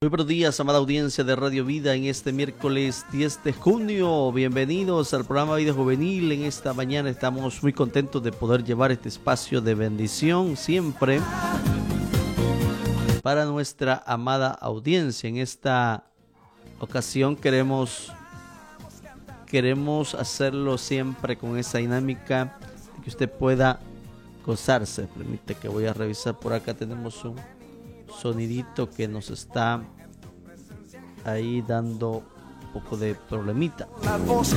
Muy buenos días, amada audiencia de Radio Vida, en este miércoles 10 de junio. Bienvenidos al programa Vida Juvenil. En esta mañana estamos muy contentos de poder llevar este espacio de bendición siempre para nuestra amada audiencia. En esta ocasión queremos hacerlo siempre con esa dinámica de que usted pueda gozarse. Permite que voy a revisar por acá. Tenemos un sonidito que nos está ahí dando un poco de problemita. La voz